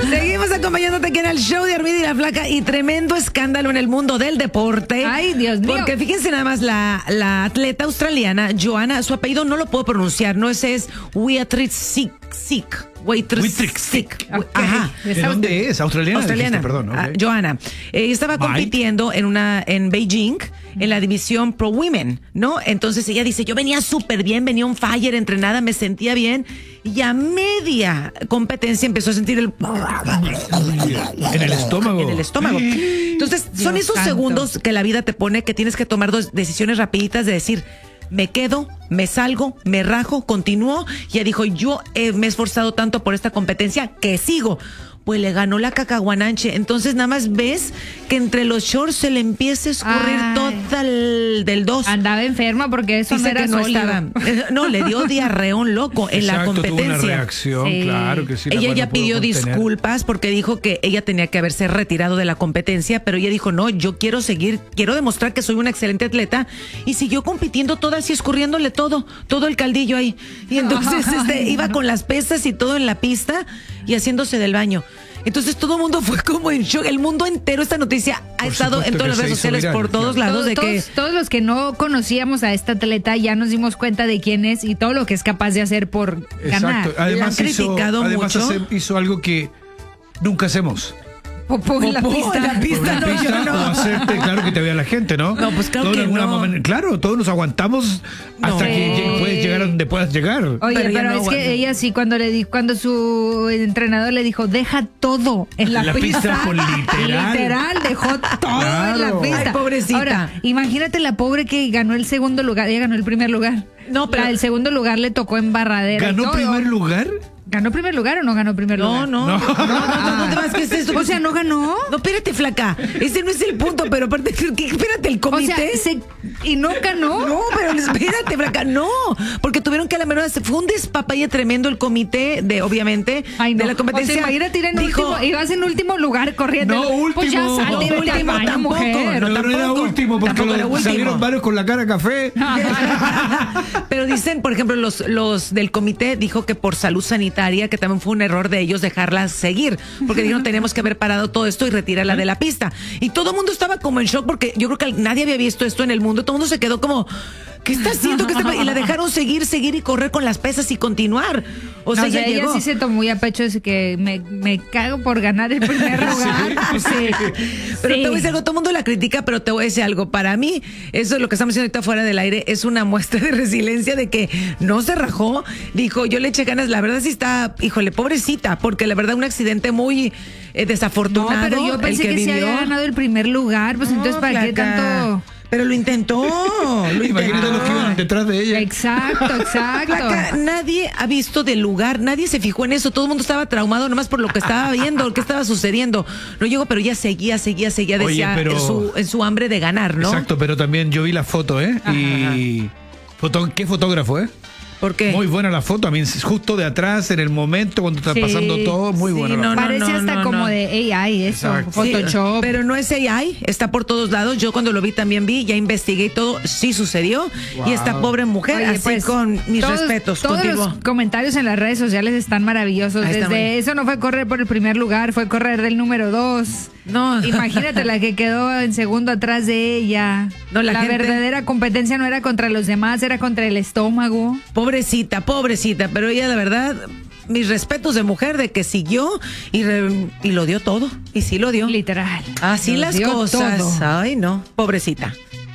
Seguimos acompañándote aquí en el show de Armida y la Flaca y tremendo escándalo en el mundo del deporte. Ay, Dios mío. Porque fíjense nada más, la atleta australiana, Joanna, su apellido no lo puedo pronunciar, no ese es Wietrich-Sik. Wietrich-Sik. Ajá. ¿De dónde es? Australiana. Australiana. Dijiste, perdón. Okay. Joanna. Estaba compitiendo en Beijing, en la división Pro Women, ¿no? Entonces ella dice, yo venía súper bien, venía on fire, entrenada, me sentía bien. Y a media competencia empezó a sentir En el estómago. En el estómago. Entonces, son Dios esos santo. segundos que la vida te pone que tienes que tomar dos decisiones rapiditas de decir, me quedo, me salgo, me rajo, continúo. Y ella dijo, yo me he esforzado tanto por esta competencia que sigo. Pues le ganó la cacahuananche. Entonces nada más ves que entre los shorts se le empieza a escurrir toda del 2. Andaba enferma porque eso Dice no era que no sólido. estaba. No, le dio diarreón loco en la Exacto, competencia. tuvo una reacción, Sí. claro que sí. Ella la ya no pudo pidió contener. disculpas porque dijo que ella tenía que haberse retirado de la competencia, pero ella dijo, no, yo quiero seguir, quiero demostrar que soy una excelente atleta, y siguió compitiendo toda así, escurriéndole todo el caldillo ahí. Y entonces iba con las pesas y todo en la pista y haciéndose del baño. Entonces todo el mundo fue como en shock, el mundo entero, esta noticia ha Por estado en supuesto todas las que redes se hizo sociales viral, por todos claro. lados de que... Todos los que no conocíamos a esta atleta ya nos dimos cuenta de quién es y todo lo que es capaz de hacer por ganar. Exacto. Además, La han criticado mucho. hizo algo que nunca hacemos. Popó en la Popó pista. en la pista. Por una no, yo pista no. o hacerte, claro que te vea la gente, ¿no? No, pues claro Todo de que alguna no. manera- claro, todos nos aguantamos hasta No. que puedes llegar a donde puedas llegar. Oye, Pero ya pero no es aguanta. que ella sí, cuando su entrenador le dijo, deja todo en la La pista, pues, literal. dejó todo en la Claro. pista. Ay, pobrecita. Ahora, imagínate la pobre que ganó el segundo lugar, ella ganó el primer lugar. No, pero- El segundo lugar le tocó en barradera. y ¿Ganó todo. primer lugar? ¿Ganó primer lugar o no ganó primer No, lugar? no te vas, ¿qué es esto? O sea, ¿no ganó? No, espérate, flaca. Ese no es el punto, pero aparte, espérate, el O comité. sea, y no ganó. No, pero espérate, flaca, no. Porque tuvieron que a la menor fue un despapalle tremendo el comité obviamente, Ay, no. de la competencia. O sea, imagínate ir en dijo, último, ibas en último lugar corriendo. No, Pues ya último. salte, vete al Último baño, tampoco, mujer. no, No era tampoco. último porque Tampoco era último. salieron varios con la cara café. Pero dicen, por ejemplo, los del comité dijo que por salud sanitaria, que también fue un error de ellos dejarla seguir, porque dijeron tenemos que haber parado todo esto y retirarla de la pista. Y todo el mundo estaba como en shock porque yo creo que nadie había visto esto en el mundo. Todo el mundo se quedó como, ¿qué está haciendo? Y la dejaron seguir y correr con las pesas y continuar. O sea, ella ella llegó. sí se tomó muy a pecho ese que me cago por ganar el primer lugar. Sí. Pero Sí. te voy a decir algo, todo el mundo la critica, pero te voy a decir algo. Para mí, eso es lo que estamos haciendo ahorita fuera del aire, es una muestra de resiliencia de que no se rajó. Dijo, yo le eché ganas. La verdad sí está, híjole, pobrecita, porque la verdad un accidente muy No, desafortunado. pero yo pensé el que sí vivió. había ganado el primer lugar, pues No, entonces ¿para qué flaca. tanto? Pero lo intentó. Imagínate los que iban detrás de ella. Exacto. Flaca, nadie ha visto del lugar, nadie se fijó en eso, todo el mundo estaba traumado nomás por lo que estaba viendo, lo que estaba sucediendo. No llegó, pero ella seguía, decía Oye, pero- en su hambre de ganar, ¿no? Exacto, pero también yo vi la foto, ¿eh? Y qué fotógrafo, ¿eh? ¿Por qué? Muy buena la foto, a mí justo de atrás, en el momento cuando está Sí, pasando todo, muy sí, buena la no, foto. Parece hasta no. como de AI eso, Exacto. Photoshop. Sí, pero no es AI, está por todos lados. Yo cuando lo vi también vi, ya investigué y todo, sí sucedió. Wow. Y esta pobre mujer, Oye, así pues, con mis respetos. Todos Continuó. los comentarios en las redes sociales están maravillosos. Ahí está, Desde muy- eso no fue correr por el primer lugar, fue correr del número 2. No. Imagínate la que quedó en segundo atrás de ella. No, la gente- verdadera competencia no era contra los demás, era contra el estómago. Pobrecita, pero ella, la verdad, mis respetos de mujer, de que siguió y lo dio todo. Y sí lo dio. Literal. Así Lo las dio cosas. todo. Ay, no, pobrecita.